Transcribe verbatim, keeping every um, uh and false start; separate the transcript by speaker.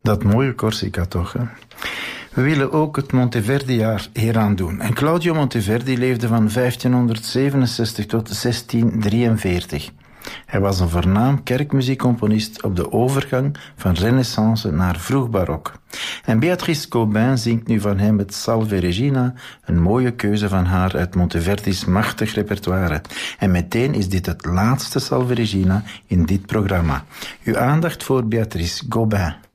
Speaker 1: Dat mooie Corsica toch, hè? We willen ook het Monteverdi-jaar hieraan doen. En Claudio Monteverdi leefde van vijftienhonderdzevenenzestig tot zestiendrieënveertig. Hij was een voornaam kerkmuziekcomponist op de overgang van renaissance naar vroegbarok. En Beatrice Gobin zingt nu van hem het Salve Regina, een mooie keuze van haar uit Monteverdi's machtig repertoire. En meteen is dit het laatste Salve Regina in dit programma. Uw aandacht voor Beatrice Gobin.